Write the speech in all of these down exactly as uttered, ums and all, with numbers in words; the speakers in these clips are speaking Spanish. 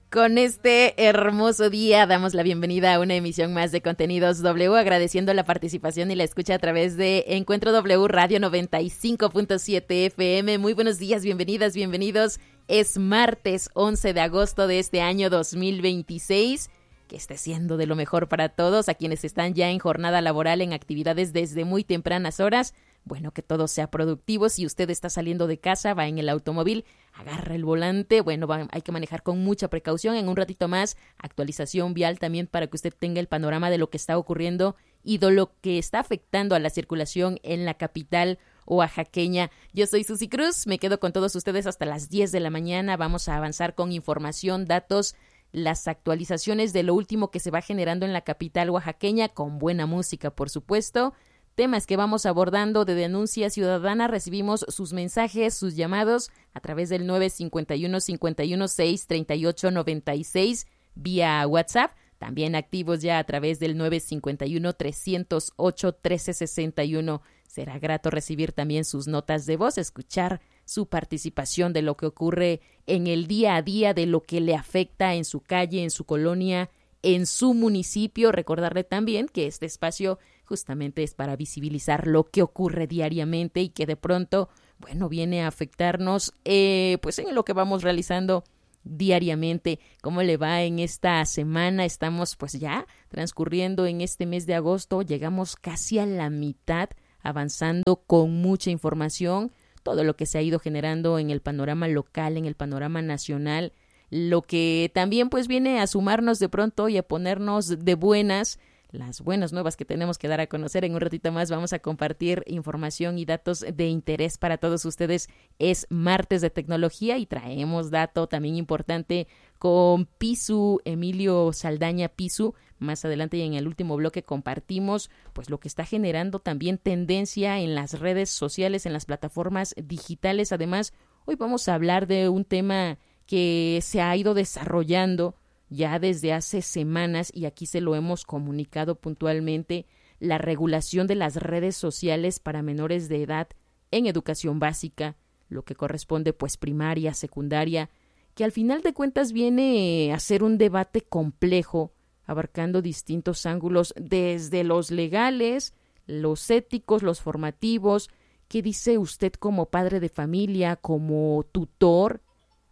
Con este hermoso día damos la bienvenida a una emisión más de Contenidos W, agradeciendo la participación y la escucha a través de Encuentro W Radio noventa y cinco punto siete F M. Muy buenos días, bienvenidas, bienvenidos. Es martes once de agosto de este año dos mil veintiséis. Que esté siendo de lo mejor para todos, a quienes están ya en jornada laboral, en actividades desde muy tempranas horas. Bueno, que todo sea productivo. Si usted está saliendo de casa, va en el automóvil, agarra el volante. Bueno, va, hay que manejar con mucha precaución. En un ratito más, actualización vial también para que usted tenga el panorama de lo que está ocurriendo y de lo que está afectando a la circulación en la capital oaxaqueña. Yo soy Susi Cruz, me quedo con todos ustedes hasta las diez de la mañana. Vamos a avanzar con información, datos, las actualizaciones de lo último que se va generando en la capital oaxaqueña, con buena música, por supuesto. Temas que vamos abordando de denuncia ciudadana. Recibimos sus mensajes, sus llamados a través del nueve cinco uno, cinco uno seis, tres ocho nueve seis vía WhatsApp. También activos ya a través del nueve cinco uno, tres cero ocho, uno tres seis uno. Será grato recibir también sus notas de voz, escuchar su participación de lo que ocurre en el día a día, de lo que le afecta en su calle, en su colonia, en su municipio. Recordarle también que este espacio justamente es para visibilizar lo que ocurre diariamente y que de pronto, bueno, viene a afectarnos eh, pues en lo que vamos realizando diariamente. ¿Cómo le va en esta semana? Estamos pues ya transcurriendo en este mes de agosto, llegamos casi a la mitad, avanzando con mucha información, todo lo que se ha ido generando en el panorama local, en el panorama nacional, lo que también pues viene a sumarnos de pronto y a ponernos de buenas, las buenas nuevas que tenemos que dar a conocer. En un ratito más vamos a compartir información y datos de interés para todos ustedes. Es martes de tecnología y traemos dato también importante con Pisu, Emilio Saldaña Pisu. Más adelante y en el último bloque compartimos pues lo que está generando también tendencia en las redes sociales, en las plataformas digitales. Además, hoy vamos a hablar de un tema que se ha ido desarrollando ya desde hace semanas y aquí se lo hemos comunicado puntualmente, la regulación de las redes sociales para menores de edad en educación básica, lo que corresponde pues primaria, secundaria, que al final de cuentas viene a ser un debate complejo, abarcando distintos ángulos, desde los legales, los éticos, los formativos. ¿Qué dice usted como padre de familia, como tutor?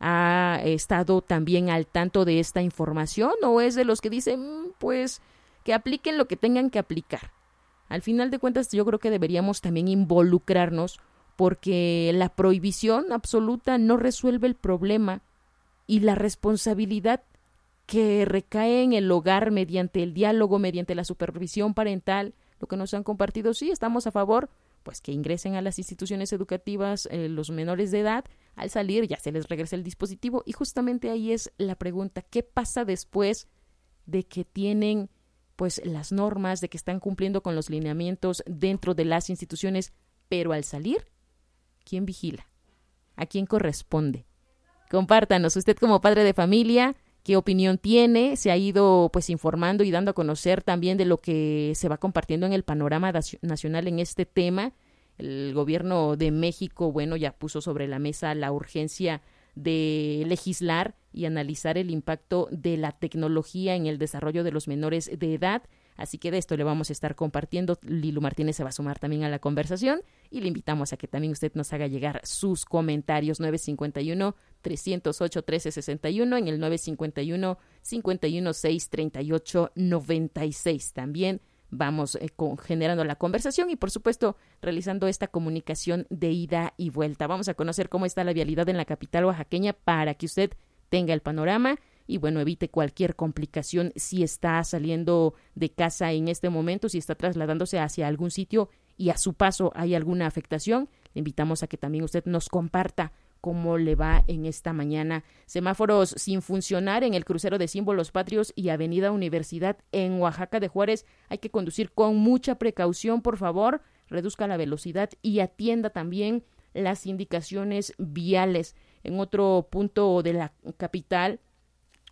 ¿Ha estado también al tanto de esta información o es de los que dicen pues que apliquen lo que tengan que aplicar? Al final de cuentas yo creo que deberíamos también involucrarnos, porque la prohibición absoluta no resuelve el problema y la responsabilidad que recae en el hogar mediante el diálogo, mediante la supervisión parental, lo que nos han compartido. Sí, estamos a favor pues que ingresen a las instituciones educativas eh, los menores de edad. Al salir ya se les regresa el dispositivo y justamente ahí es la pregunta: ¿qué pasa después de que tienen pues las normas, de que están cumpliendo con los lineamientos dentro de las instituciones, pero al salir, ¿quién vigila? ¿A quién corresponde? Compártanos, usted como padre de familia, ¿qué opinión tiene? Se ha ido pues informando y dando a conocer también de lo que se va compartiendo en el panorama nacional en este tema. El gobierno de México, bueno, ya puso sobre la mesa la urgencia de legislar y analizar el impacto de la tecnología en el desarrollo de los menores de edad. Así que de esto le vamos a estar compartiendo. Lilu Martínez se va a sumar también a la conversación y le invitamos a que también usted nos haga llegar sus comentarios. nueve cinco uno, tres cero ocho, uno tres seis uno en el nueve cinco uno, cinco uno seis, tres ocho nueve seis. También vamos eh, con, generando la conversación y por supuesto realizando esta comunicación de ida y vuelta. Vamos a conocer cómo está la vialidad en la capital oaxaqueña para que usted tenga el panorama y bueno, evite cualquier complicación si está saliendo de casa en este momento, si está trasladándose hacia algún sitio y a su paso hay alguna afectación. Le invitamos a que también usted nos comparta cómo le va en esta mañana. Semáforos sin funcionar en el crucero de Símbolos Patrios y Avenida Universidad en Oaxaca de Juárez. Hay que conducir con mucha precaución, por favor, reduzca la velocidad y atienda también las indicaciones viales. En otro punto de la capital,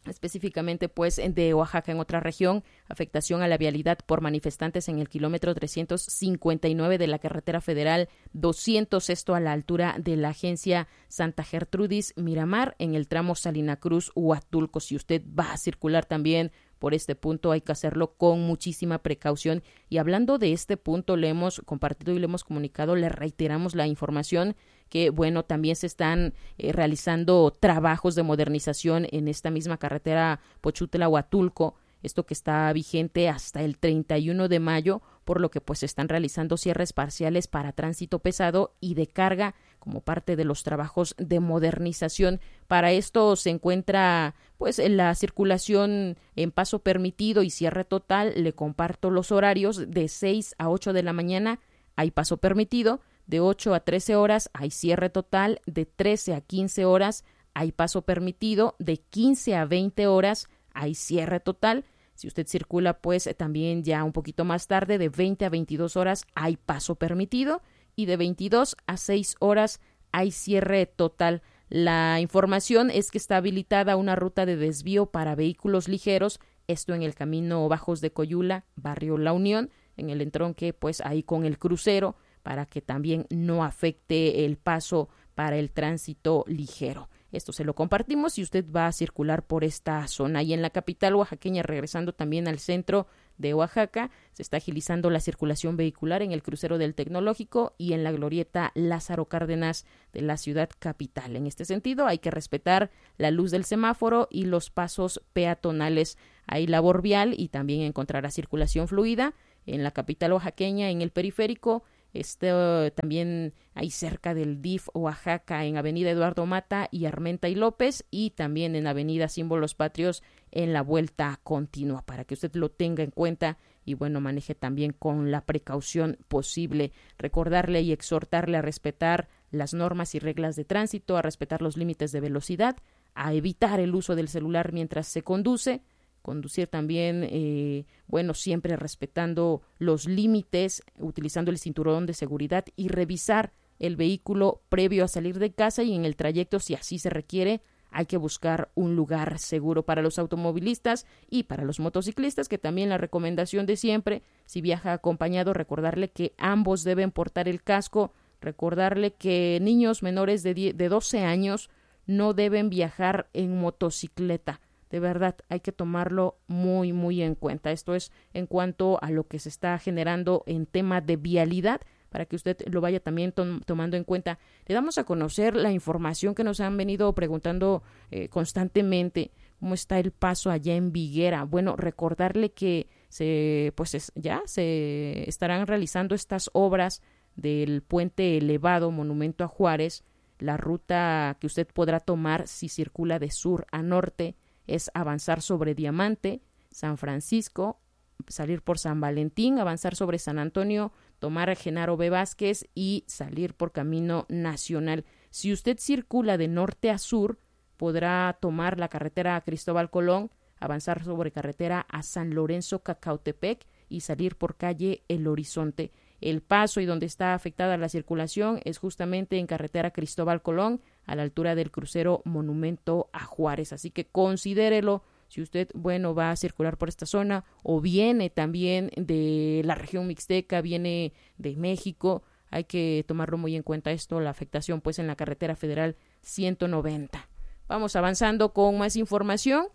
específicamente pues de Oaxaca en otra región, afectación a la vialidad por manifestantes en el kilómetro trescientos cincuenta y nueve de la carretera federal doscientos, esto a la altura de la agencia Santa Gertrudis Miramar en el tramo Salina Cruz Huatulco. Si usted va a circular también por este punto, hay que hacerlo con muchísima precaución. Y hablando de este punto, le hemos compartido y le hemos comunicado, le reiteramos la información que, bueno, también se están eh, realizando trabajos de modernización en esta misma carretera Pochutla-Huatulco, esto que está vigente hasta el treinta y uno de mayo, por lo que pues se están realizando cierres parciales para tránsito pesado y de carga como parte de los trabajos de modernización. Para esto se encuentra pues en la circulación en paso permitido y cierre total. Le comparto los horarios: de seis a ocho de la mañana hay paso permitido, de ocho a trece horas hay cierre total, de trece a quince horas hay paso permitido, de quince a veinte horas hay cierre total. Si usted circula pues también ya un poquito más tarde, de veinte a veintidós horas hay paso permitido y de veintidós a seis horas hay cierre total. La información es que está habilitada una ruta de desvío para vehículos ligeros, esto en el camino Bajos de Coyula, barrio La Unión, en el entronque pues ahí con el crucero, para que también no afecte el paso para el tránsito ligero. Esto se lo compartimos si usted va a circular por esta zona. Y en la capital oaxaqueña, regresando también al centro de Oaxaca, se está agilizando la circulación vehicular en el crucero del Tecnológico y en la glorieta Lázaro Cárdenas de la ciudad capital. En este sentido, hay que respetar la luz del semáforo y los pasos peatonales. Hay labor vial y también encontrará circulación fluida en la capital oaxaqueña, en el periférico. Este, también ahí cerca del D I F Oaxaca, en avenida Eduardo Mata y Armenta y López, y también en avenida Símbolos Patrios en la vuelta continua, para que usted lo tenga en cuenta y bueno, maneje también con la precaución posible. Recordarle y exhortarle a respetar las normas y reglas de tránsito, a respetar los límites de velocidad, a evitar el uso del celular mientras se conduce, conducir también, eh, bueno, siempre respetando los límites, utilizando el cinturón de seguridad y revisar el vehículo previo a salir de casa, y en el trayecto, si así se requiere, hay que buscar un lugar seguro. Para los automovilistas y para los motociclistas, que también la recomendación de siempre, si viaja acompañado, recordarle que ambos deben portar el casco, recordarle que niños menores de, diez, de doce años no deben viajar en motocicleta. De verdad, hay que tomarlo muy, muy en cuenta. Esto es en cuanto a lo que se está generando en tema de vialidad, para que usted lo vaya también tom- tomando en cuenta. Le damos a conocer la información que nos han venido preguntando eh, constantemente. ¿Cómo está el paso allá en Viguera? Bueno, recordarle que se, pues es, ya se estarán realizando estas obras del puente elevado Monumento a Juárez. La ruta que usted podrá tomar si circula de sur a norte es avanzar sobre Diamante, San Francisco, salir por San Valentín, avanzar sobre San Antonio, tomar a Genaro B. Vázquez y salir por Camino Nacional. Si usted circula de norte a sur, podrá tomar la carretera a Cristóbal Colón, avanzar sobre carretera a San Lorenzo Cacautepec y salir por calle El Horizonte. El paso y donde está afectada la circulación es justamente en carretera Cristóbal Colón, a la altura del crucero Monumento a Juárez. Así que considérelo si usted, bueno, va a circular por esta zona o viene también de la región mixteca, viene de México. Hay que tomarlo muy en cuenta esto, la afectación pues en la carretera federal ciento noventa. Vamos avanzando con más información.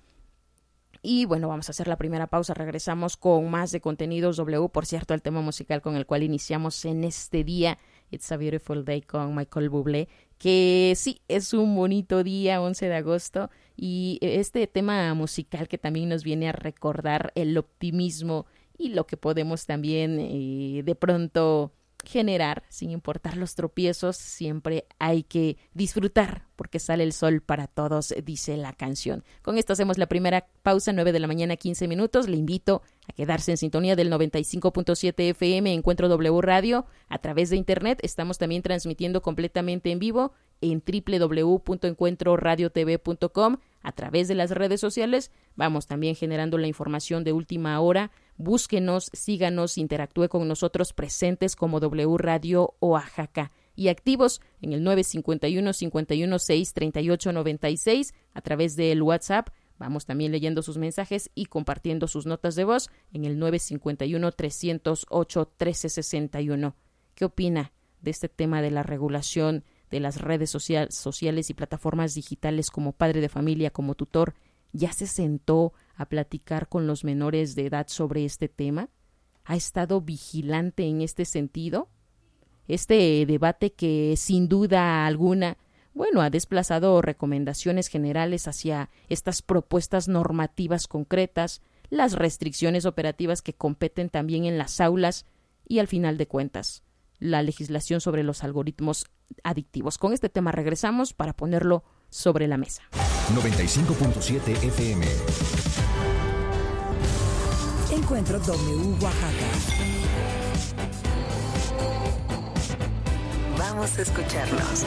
Y bueno, vamos a hacer la primera pausa, regresamos con más de Contenidos W, por cierto, el tema musical con el cual iniciamos en este día, It's a Beautiful Day con Michael Bublé, que sí, es un bonito día, once de agosto, y este tema musical que también nos viene a recordar el optimismo y lo que podemos también eh, de pronto generar, sin importar los tropiezos, siempre hay que disfrutar porque sale el sol para todos, dice la canción. Con esto hacemos la primera pausa, nueve de la mañana, quince minutos. Le invito a quedarse en sintonía del noventa y cinco punto siete F M, Encuentro W Radio, a través de internet. Estamos también transmitiendo completamente en vivo en doble u doble u doble u punto encuentro radio t v punto com, a través de las redes sociales. Vamos también generando la información de última hora. Búsquenos, síganos, interactúe con nosotros, presentes como W Radio Oaxaca y activos en el nueve cinco uno, cinco uno seis, tres ocho nueve seis a través del WhatsApp. Vamos también leyendo sus mensajes y compartiendo sus notas de voz en el nueve cinco uno, tres cero ocho, uno tres seis uno. ¿Qué opina de este tema de la regulación de las redes social, sociales y plataformas digitales como padre de familia, como tutor? ¿Ya se sentó a platicar con los menores de edad sobre este tema? ¿Ha estado vigilante en este sentido? Este debate que sin duda alguna, bueno, ha desplazado recomendaciones generales hacia estas propuestas normativas concretas, las restricciones operativas que competen también en las aulas y, al final de cuentas, la legislación sobre los algoritmos adictivos. Con este tema regresamos para ponerlo sobre la mesa. noventa y cinco punto siete F M. Encuentro W Oaxaca. Vamos a escucharlos.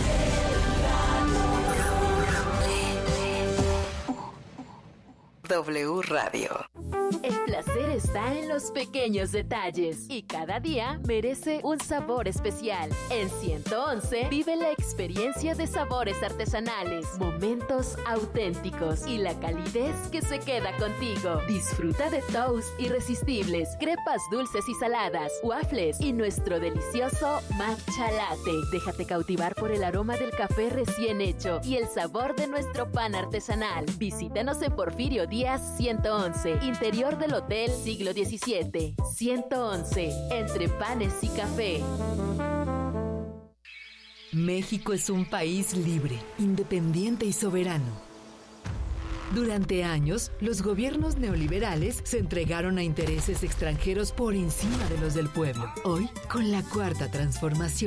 W Radio. El placer está en los pequeños detalles y cada día merece un sabor especial. En ciento once vive la experiencia de sabores artesanales, momentos auténticos y la calidez que se queda contigo. Disfruta de toast irresistibles, crepas dulces y saladas, waffles y nuestro delicioso matcha latte. Déjate cautivar por el aroma del café recién hecho y el sabor de nuestro pan artesanal. Visítanos en Porfirio Díaz ciento once, interior del Hotel Siglo diecisiete. ciento once, entre panes y café. México es un país libre, independiente y soberano. Durante años, los gobiernos neoliberales se entregaron a intereses extranjeros por encima de los del pueblo. Hoy, con la Cuarta Transformación,